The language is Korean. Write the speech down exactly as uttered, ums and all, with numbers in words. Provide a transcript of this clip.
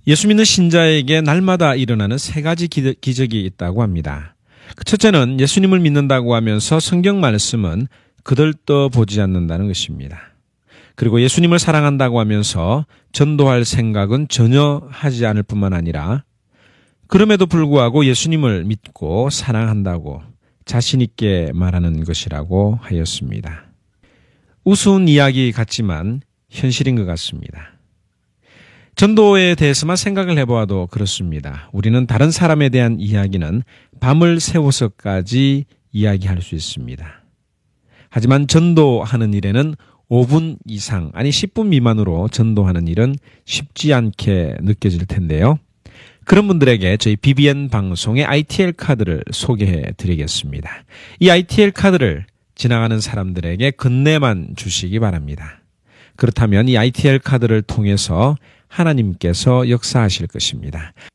예수 믿는 신자에게 날마다 일어나는 세 가지 기적이 있다고 합니다. 첫째는 예수님을 믿는다고 하면서 성경 말씀은 거들떠보지 않는다는 것입니다. 그리고 예수님을 사랑한다고 하면서 전도할 생각은 전혀 하지 않을 뿐만 아니라 그럼에도 불구하고 예수님을 믿고 사랑한다고 자신 있게 말하는 것이라고 하였습니다. 우스운 이야기 같지만 현실인 것 같습니다. 전도에 대해서만 생각을 해보아도 그렇습니다. 우리는 다른 사람에 대한 이야기는 밤을 새워서까지 이야기할 수 있습니다. 하지만 전도하는 일에는 오 분 이상, 아니 십 분 미만으로 전도하는 일은 쉽지 않게 느껴질 텐데요. 그런 분들에게 저희 비비엔 방송의 아이티엘 카드를 소개해 드리겠습니다. 이 아이티엘 카드를 지나가는 사람들에게 건네만 주시기 바랍니다. 그렇다면 이 아이티엘 카드를 통해서 하나님께서 역사하실 것입니다.